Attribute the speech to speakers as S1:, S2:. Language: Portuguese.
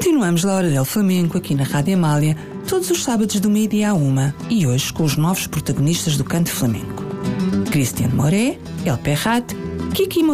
S1: Continuamos La Hora del Flamenco aqui na Rádio Amália, todos os sábados do 12h à 1h, e hoje com os novos protagonistas do canto flamenco: Cristian Moré, El Perrat, Kiki